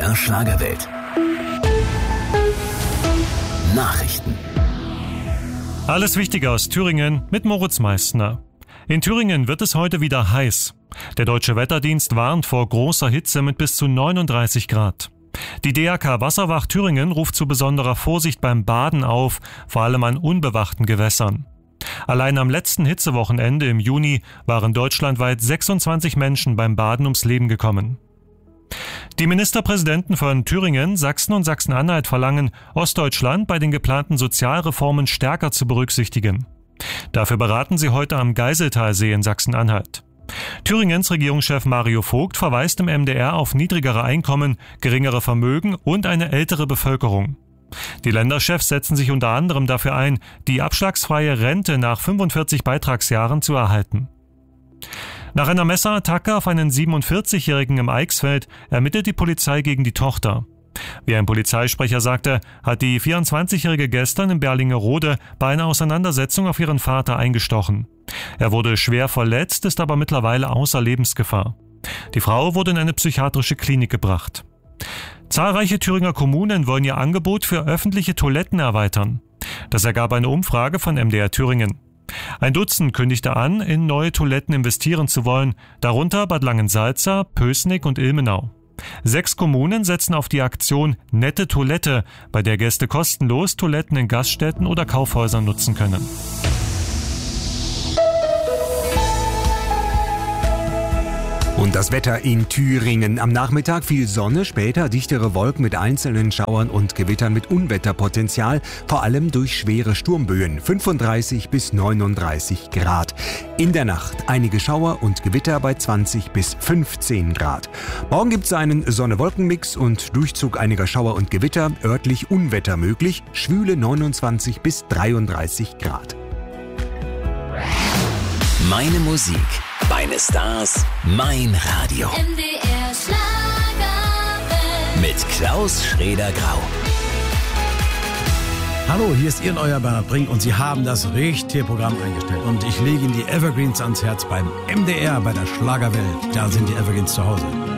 MDR Schlagerwelt. Nachrichten. Alles Wichtige aus Thüringen mit Moritz Meissner. In Thüringen wird es heute wieder heiß. Der Deutsche Wetterdienst warnt vor großer Hitze mit bis zu 39 Grad. Die DRK Wasserwacht Thüringen ruft zu besonderer Vorsicht beim Baden auf, vor allem an unbewachten Gewässern. Allein am letzten Hitzewochenende im Juni waren deutschlandweit 26 Menschen beim Baden ums Leben gekommen. Die Ministerpräsidenten von Thüringen, Sachsen und Sachsen-Anhalt verlangen, Ostdeutschland bei den geplanten Sozialreformen stärker zu berücksichtigen. Dafür beraten sie heute am Geiseltalsee in Sachsen-Anhalt. Thüringens Regierungschef Mario Vogt verweist im MDR auf niedrigere Einkommen, geringere Vermögen und eine ältere Bevölkerung. Die Länderchefs setzen sich unter anderem dafür ein, die abschlagsfreie Rente nach 45 Beitragsjahren zu erhalten. Nach einer Messerattacke auf einen 47-Jährigen im Eichsfeld ermittelt die Polizei gegen die Tochter. Wie ein Polizeisprecher sagte, hat die 24-Jährige gestern in Berlingerode bei einer Auseinandersetzung auf ihren Vater eingestochen. Er wurde schwer verletzt, ist aber mittlerweile außer Lebensgefahr. Die Frau wurde in eine psychiatrische Klinik gebracht. Zahlreiche Thüringer Kommunen wollen ihr Angebot für öffentliche Toiletten erweitern. Das ergab eine Umfrage von MDR Thüringen. Ein Dutzend kündigte an, in neue Toiletten investieren zu wollen, darunter Bad Langensalza, Pößnig und Ilmenau. 6 Kommunen setzen auf die Aktion Nette Toilette, bei der Gäste kostenlos Toiletten in Gaststätten oder Kaufhäusern nutzen können. Und das Wetter in Thüringen. Am Nachmittag viel Sonne, später dichtere Wolken mit einzelnen Schauern und Gewittern mit Unwetterpotenzial, vor allem durch schwere Sturmböen, 35 bis 39 Grad. In der Nacht einige Schauer und Gewitter bei 20 bis 15 Grad. Morgen gibt es einen Sonne-Wolken-Mix und Durchzug einiger Schauer und Gewitter, örtlich Unwetter möglich, schwüle 29 bis 33 Grad. Meine Musik, meine Stars, mein Radio. MDR Schlagerwelt. Mit Klaus Schrader-Grau. Hallo, hier ist Ihr neuer Bernhard Brink und Sie haben das richtige Programm eingestellt. Und ich lege Ihnen die Evergreens ans Herz beim MDR bei der Schlagerwelt. Da sind die Evergreens zu Hause.